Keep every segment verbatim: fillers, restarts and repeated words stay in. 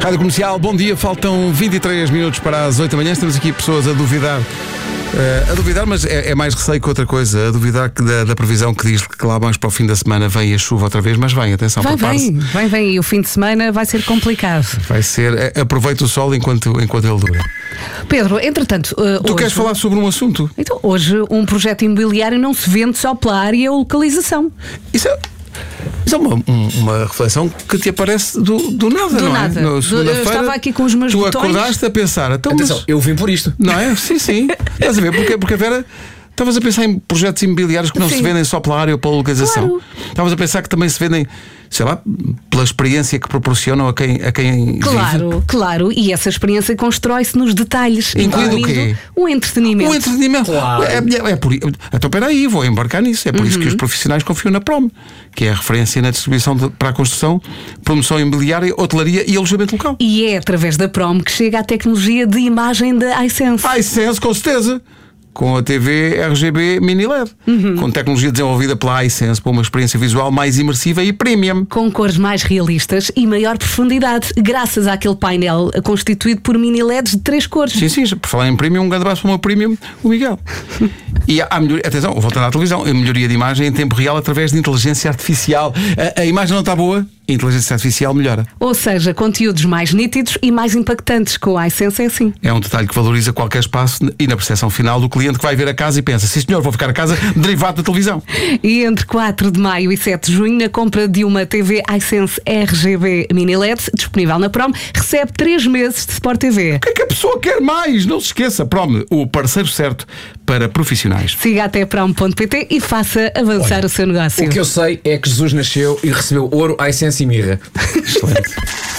Rádio Comercial, bom dia, faltam vinte e três minutos para as oito da manhã. Temos aqui pessoas a duvidar, uh, a duvidar, mas é, é mais receio que outra coisa, a duvidar que da, da previsão que diz que lá mais para o fim da semana vem a chuva outra vez, mas vem, atenção, vai, vem, vem, vem, e o fim de semana vai ser complicado. Vai ser, aproveita o sol enquanto, enquanto ele dura. Pedro, entretanto, uh, tu hoje... queres falar sobre um assunto? Então, hoje um projeto imobiliário não se vende só pela área e a localização. Isso é... Isso é uma, uma reflexão que te aparece do, do nada, do não nada. é? No, eu estava aqui com os meus tu botões. Tu acordaste a pensar, então, atenção, mas... eu vim por isto. Não é? Sim, sim. Estás a ver? Porque, porque a Vera... Estavas a pensar em projetos imobiliários que não Sim. se vendem só pela área ou pela localização. Claro. Estavas a pensar que também se vendem, sei lá, pela experiência que proporcionam a quem, a quem Claro, vive. claro. E essa experiência constrói-se nos detalhes, Incluindo o quê? o entretenimento. O entretenimento. Claro. É, é, é por, então, espera aí, vou embarcar nisso. É por Uhum. isso que os profissionais confiam na Prom, que é a referência na distribuição de, para a construção, promoção imobiliária, hotelaria e alojamento local. E é através da Prom que chega a tecnologia de imagem da iSense. iSense, com certeza. Com a T V R G B Mini L E D. Uhum. Com tecnologia desenvolvida pela iSense para uma experiência visual mais imersiva e premium. Com cores mais realistas e maior profundidade, graças àquele painel constituído por mini L E Ds de três cores. Sim, sim, por falar em premium, um grande abraço para o meu premium, o Miguel. E há, há melhor... atenção, voltando à televisão, a melhoria de imagem em tempo real através de inteligência artificial. A, a imagem não está boa? A inteligência artificial melhora. Ou seja, conteúdos mais nítidos e mais impactantes. Com a iSense é assim. É um detalhe que valoriza qualquer espaço e na percepção final do cliente que vai ver a casa e pensa: sim senhor, vou ficar a casa derivado da televisão. E entre quatro de maio e sete de junho, na compra de uma T V iSense R G B Mini L E D, disponível na Prom, recebe três meses de Sport T V. O que é que a pessoa quer mais? Não se esqueça, Prom, o parceiro certo para profissionais. Siga até prom ponto pt e faça avançar Olha, o seu negócio. O que eu sei é que Jesus nasceu e recebeu ouro, iSense e mirra. Excelente.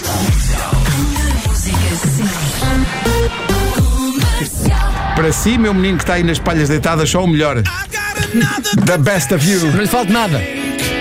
Para si, meu menino que está aí nas palhas deitadas, só o melhor. The best of you. Não lhe falta nada.